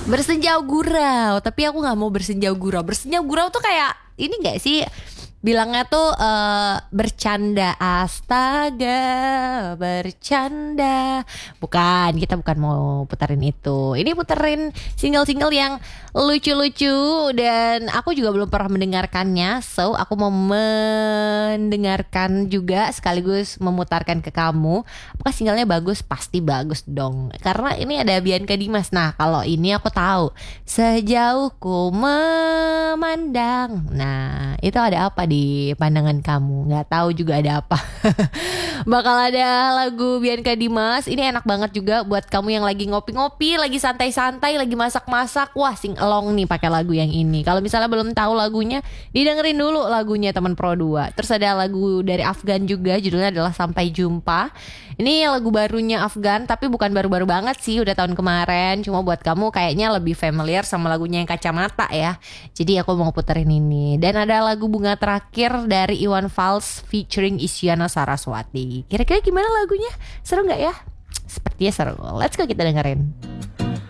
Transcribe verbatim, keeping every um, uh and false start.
Bersenjau gurau, tapi aku nggak mau bersenjau gurau. Bersenjau gurau tuh kayak ini nggak sih? Bilangnya tuh eh, bercanda, astaga, bercanda. Bukan, kita bukan mau puterin itu. Ini puterin single-single yang lucu-lucu dan aku juga belum pernah mendengarkannya. So, aku mau mendengarkan juga sekaligus memutarkan ke kamu. Apakah singlenya bagus? Pasti bagus dong. Karena ini ada Bianca Dimas. Nah, kalau ini aku tahu. Sejauh ku memandang. Nah, itu ada apa di pandangan kamu? Nggak tahu juga ada apa. Bakal ada lagu Bianca Dimas. Ini enak banget juga buat kamu yang lagi ngopi-ngopi, lagi santai-santai, lagi masak-masak. Wah, sing along nih pakai lagu yang ini. Kalau misalnya belum tahu lagunya, didengerin dulu lagunya teman Pro dua. Terus ada lagu dari Afgan juga, judulnya adalah Sampai Jumpa. Ini lagu barunya Afgan, tapi bukan baru-baru banget sih, udah tahun kemarin. Cuma buat kamu kayaknya lebih familiar sama lagunya yang Kacamata ya. Jadi aku mau puterin ini. Dan ada lagu Bunga Terakhir dari Iwan Fals featuring Isyana Saraswati. Kira-kira gimana lagunya? Seru gak ya? Sepertinya seru. Let's go kita dengerin.